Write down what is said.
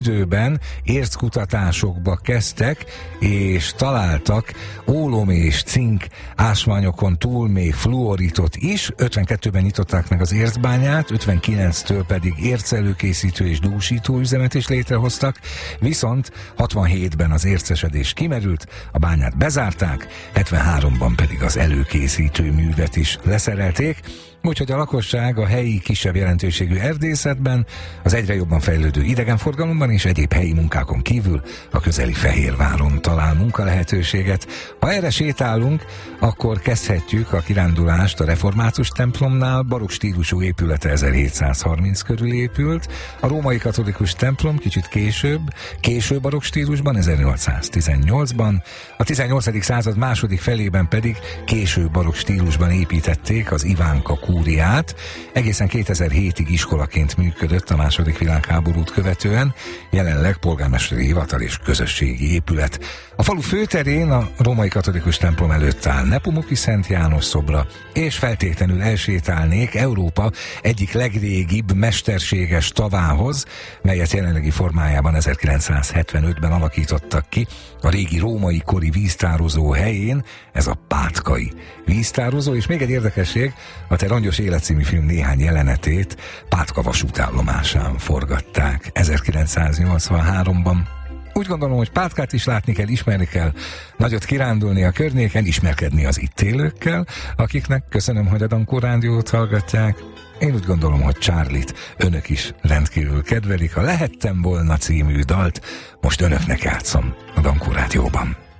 Időben érckutatásokba kezdtek, és találtak ólom és cink ásványokon túl még fluoritot is. 52-ben nyitották meg az ércbányát, 59-től pedig ércelőkészítő és dúsító üzemet is létrehoztak, viszont 67-ben az ércesedés kimerült, a bányát bezárták, 73-ban pedig az előkészítő művet is leszerelték, úgyhogy a lakosság a helyi kisebb jelentőségű erdészetben, az egyre jobban fejlődő idegenforgalomban és egyéb helyi munkákon kívül a közeli Fehérváron talál munkalehetőséget. Ha erre sétálunk, akkor kezdhetjük a kirándulást a református templomnál. Barokk stílusú épülete 1730 körül épült, a római katolikus templom kicsit később barokk stílusban, 1818-ban, a 18. század második felében pedig késő barokk stílusban építették az Ivánka kúriát. Egészen 2007-ig iskolaként működött a második világháborút követően, jelenleg polgármesteri hivatal és közösségi épület. A falu főterén a római katolikus templom előtt áll Nepomuki Szent János szobra, és feltétlenül elsétálnék Európa egyik legrégibb mesterséges tavához, melyet jelenlegi formájában 1975-ben alakítottak ki a régi római kori víztározó helyén, ez a Pátkai víztározó, és még egy érdekesség, a Te Rongyos élet című film néhány jelenetét Pátka vasútállomásán forgatták 1983-ban. Úgy gondolom, hogy Pátkát is látni kell, ismerni kell, nagyot kirándulni a környéken, ismerkedni az itt élőkkel, akiknek köszönöm, hogy a Dankó Rádiót hallgatják. Én úgy gondolom, hogy Charlie-t önök is rendkívül kedvelik. A Lehettem volna című dalt most önöknek játszom a Dankó Rádióban.